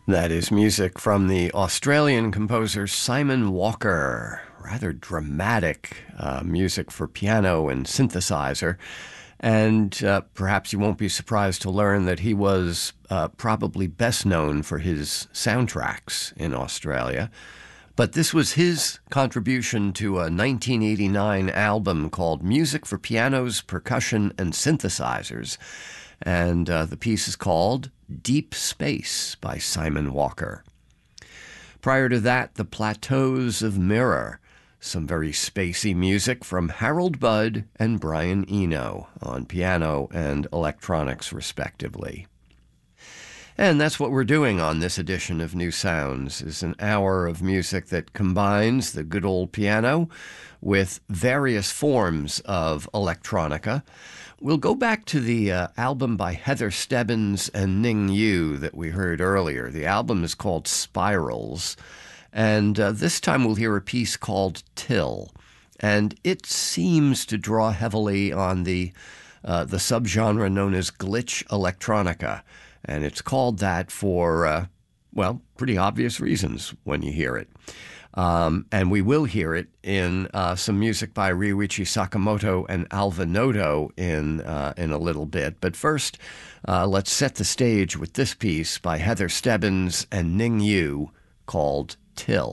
That is music from the Australian composer Simon Walker. Rather dramatic music for piano and synthesizer. And perhaps you won't be surprised to learn that he was probably best known for his soundtracks in Australia. But this was his contribution to a 1989 album called Music for Pianos, Percussion, and Synthesizers. And the piece is called Deep Space by Simon Walker. Prior to that, The Plateaus of Mirror, some very spacey music from Harold Budd and Brian Eno on piano and electronics, respectively. And that's what we're doing on this edition of New Sounds, is an hour of music that combines the good old piano with various forms of electronica. We'll go back to the album by Heather Stebbins and Ning Yu that we heard earlier. The album is called Spirals, and this time we'll hear a piece called Till. And it seems to draw heavily on the subgenre known as glitch electronica. And it's called that for, pretty obvious reasons when you hear it. And we will hear it in some music by Ryuichi Sakamoto and Alva Noto in a little bit. But first, let's set the stage with this piece by Heather Stebbins and Ning Yu called Till.